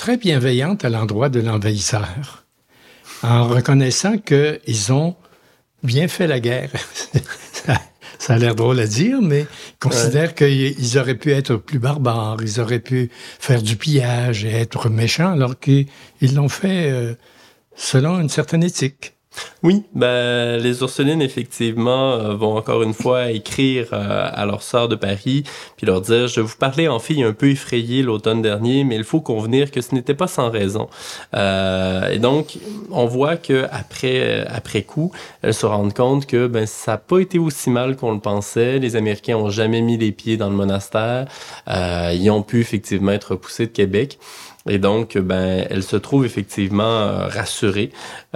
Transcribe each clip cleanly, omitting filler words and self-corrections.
très bienveillante à l'endroit de l'envahisseur, en reconnaissant qu'ils ont bien fait la guerre. Ça a l'air drôle à dire, mais ils considèrent qu'ils auraient pu être plus barbares, ils auraient pu faire du pillage et être méchants, alors qu'ils l'ont fait selon une certaine éthique. Oui, les Ursulines, effectivement, vont encore une fois écrire à leurs sœurs de Paris, puis leur dire « Je vous parlais en fille un peu effrayée l'automne dernier, mais il faut convenir que ce n'était pas sans raison. » Et donc, on voit que après coup, elles se rendent compte que ça n'a pas été aussi mal qu'on le pensait. Les Américains ont jamais mis les pieds dans le monastère. Ils ont pu effectivement être repoussés de Québec. Et donc, elles se trouvent effectivement rassurées.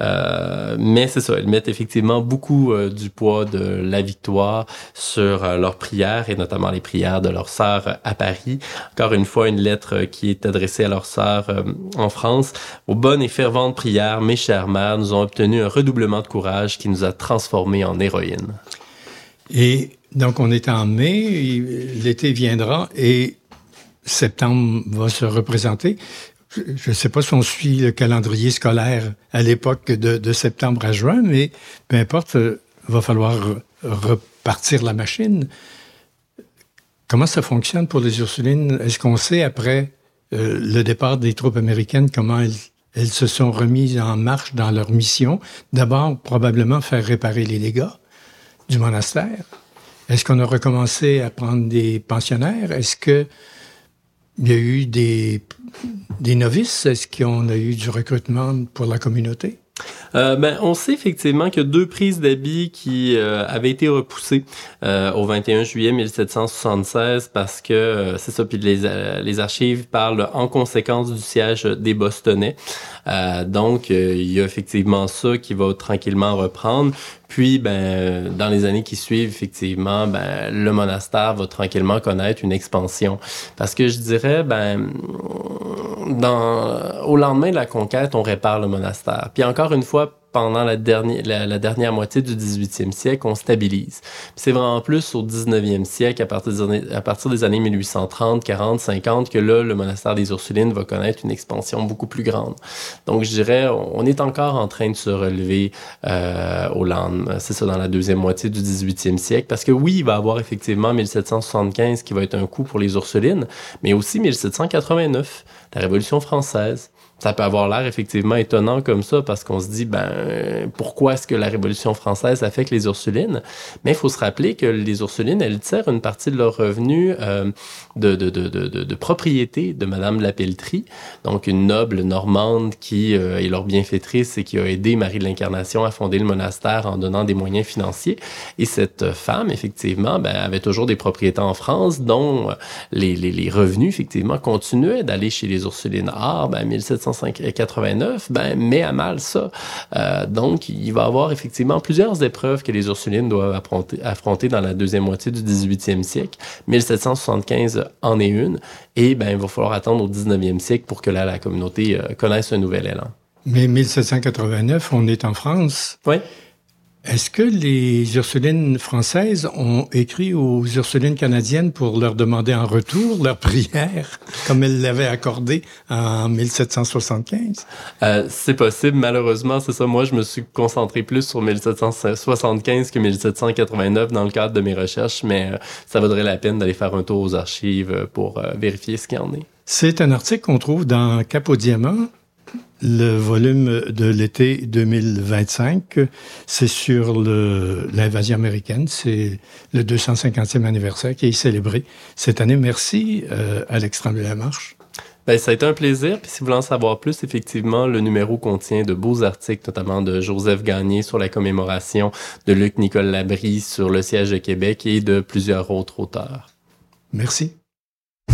Mais c'est ça, elles mettent effectivement beaucoup du poids de la victoire sur leurs prières, et notamment les prières de leurs sœurs à Paris. Encore une fois, une lettre qui est adressée à leurs sœurs en France. « Aux bonnes et ferventes prières, mes chères mères, nous ont obtenu un redoublement de courage qui nous a transformés en héroïnes. » Et donc, on est en mai, l'été viendra et septembre va se représenter. Je ne sais pas si on suit le calendrier scolaire à l'époque de septembre à juin, mais peu importe, va falloir repartir la machine. Comment ça fonctionne pour les Ursulines? Est-ce qu'on sait, après le départ des troupes américaines, comment elles se sont remises en marche dans leur mission? D'abord, probablement faire réparer les dégâts du monastère. Est-ce qu'on a recommencé à prendre des pensionnaires? Est-ce que il y a eu des novices? Est-ce qu'on a eu du recrutement pour la communauté? On sait effectivement qu'il y a 2 prises d'habits qui avaient été repoussées au 21 juillet 1776 parce que c'est ça, puis les archives parlent en conséquence du siège des Bostonnais. Donc, il y a effectivement ça qui va tranquillement reprendre. Puis, dans les années qui suivent, effectivement, le monastère va tranquillement connaître une expansion. Parce que je dirais, au lendemain de la conquête, on répare le monastère. Puis encore une fois, pendant la dernière moitié du 18e siècle, on stabilise. Puis c'est vraiment plus au 19e siècle, à partir des années 1830, 40, 50, que là, le monastère des Ursulines va connaître une expansion beaucoup plus grande. Donc, je dirais, on est encore en train de se relever au lendemain. C'est ça, dans la deuxième moitié du 18e siècle. Parce que oui, il va y avoir effectivement 1775 qui va être un coup pour les Ursulines, mais aussi 1789, la Révolution française. Ça peut avoir l'air effectivement étonnant comme ça parce qu'on se dit, pourquoi est-ce que la Révolution française affecte les Ursulines? Mais il faut se rappeler que les Ursulines, elles tirent une partie de leurs revenus de propriété de Madame de la Pelletrie, donc une noble normande qui est leur bienfaitrice et qui a aidé Marie de l'Incarnation à fonder le monastère en donnant des moyens financiers. Et cette femme, effectivement, avait toujours des propriétés en France dont les revenus, effectivement, continuaient d'aller chez les Ursulines. 1789, met à mal ça. Donc, il va y avoir effectivement plusieurs épreuves que les Ursulines doivent affronter dans la deuxième moitié du 18e siècle. 1775 en est une. Et il va falloir attendre au 19e siècle pour que là, la communauté connaisse un nouvel élan. Mais 1789, on est en France. Oui. Est-ce que les Ursulines françaises ont écrit aux Ursulines canadiennes pour leur demander en retour leur prière, comme elles l'avaient accordé en 1775? C'est possible, malheureusement, c'est ça. Moi, je me suis concentré plus sur 1775 que 1789 dans le cadre de mes recherches, mais ça vaudrait la peine d'aller faire un tour aux archives pour vérifier ce qu'il y en est. C'est un article qu'on trouve dans Cap au Diamant, le volume de l'été 2025, c'est sur l'invasion américaine. C'est le 250e anniversaire qui est célébré cette année. Merci, Alex Tremblay-Lamarche. Ça a été un plaisir. Puis si vous voulez en savoir plus, effectivement, le numéro contient de beaux articles, notamment de Joseph Gagné sur la commémoration, de Luc-Nicole Labrie sur le siège de Québec et de plusieurs autres auteurs. Merci.